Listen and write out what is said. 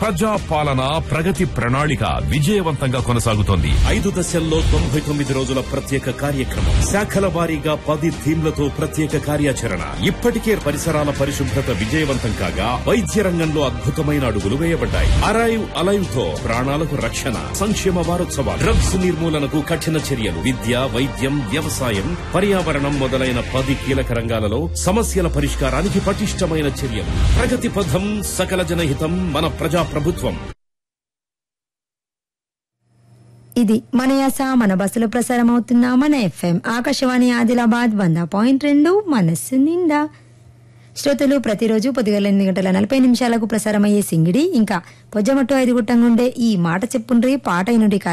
ప్రజా పాలన ప్రగతి ప్రణాళిక విజయవంతంగా కొనసాగుతోంది. 5 దశల్లో 99 రోజుల ప్రత్యేక కార్యక్రమం, శాఖల వారీగా 10 థీమ్లతో ప్రత్యేక కార్యాచరణ. ఇప్పటికే పరిసరాల పరిశుభ్రత విజయవంతం కాగా వైద్య రంగంలో అద్భుతమైన అడుగులు వేయబడ్డాయి. అరైవ్ అలైవ్ తో ప్రాణాలకు రక్షణ. సంక్షేమ వారోత్సవాలు, డ్రగ్స్ నిర్మూలనకు కఠిన చర్యలు, విద్య, వైద్యం, వ్యవసాయం, పర్యావరణం మొదలైన 10 కీలక రంగాలలో సమస్యల పరిష్కారానికి పటిష్టమైన చర్యలు. ప్రగతి పథం, సకల జనహితం, మన ప్రజా ప్రభుత్వం. ఇది మన యాస మన బస్సులో ప్రసారం అవుతున్న మన FM ఆకాశవాణి ఆదిలాబాద్ 100.2 మనస్సు నిండా. శ్రోతలు ప్రతిరోజు పొద్దుగల 8:40 ప్రసారమయ్యే సింగిడి ఇంకా పొజ్జమట్టు 5 గుట్టంగుండే ఈ మాట చెప్పుండ్రి పాట అయినుండి